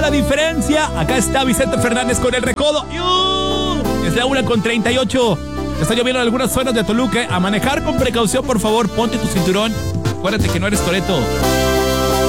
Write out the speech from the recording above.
la diferencia. Acá está Vicente Fernández con El Recodo. Es la 1:38. Está lloviendo en algunas zonas de Toluca. A manejar con precaución, por favor. Ponte tu cinturón. Acuérdate que no eres Toretto.